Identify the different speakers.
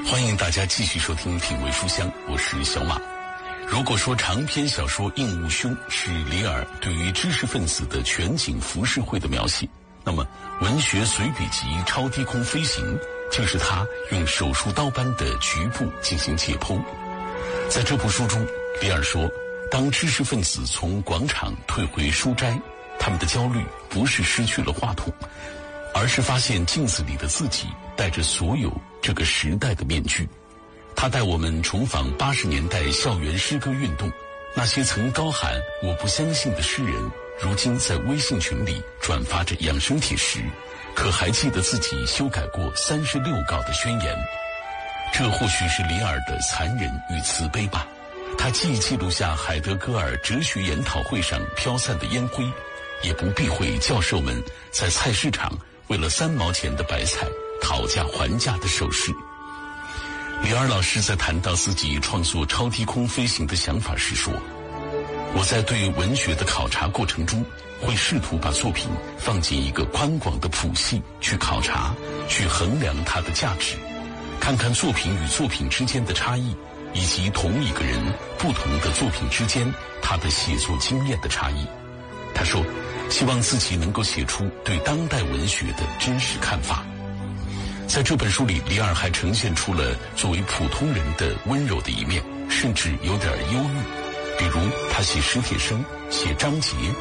Speaker 1: 欢迎大家继续收听品味书香，我是小马。如果说长篇小说《应物兄》是李尔对于知识分子的全景浮世绘的描写，那么文学随笔集《超低空飞行》竟是他用手术刀般的局部进行解剖。在这部书中，李尔说，当知识分子从广场退回书斋，他们的焦虑不是失去了话筒，而是发现镜子里的自己戴着所有这个时代的面具。他带我们重访80年代校园诗歌运动，那些曾高喊我不相信的诗人，如今在微信群里转发着养生帖时，可还记得自己修改过36稿的宣言。这或许是李尔的残忍与慈悲吧。他既记录下海德格尔哲学研讨会上飘散的烟灰，也不避讳教授们在菜市场为了3毛钱的白菜讨价还价的手势。李尔老师在谈到自己创作超低空飞行的想法时说，我在对文学的考察过程中，会试图把作品放进一个宽广的谱系去考察，去衡量它的价值，看看作品与作品之间的差异，以及同一个人不同的作品之间他的写作经验的差异。他说，希望自己能够写出对当代文学的真实看法。在这本书里，李尔还呈现出了作为普通人的温柔的一面，甚至有点忧郁。比如他写史铁生，写张杰，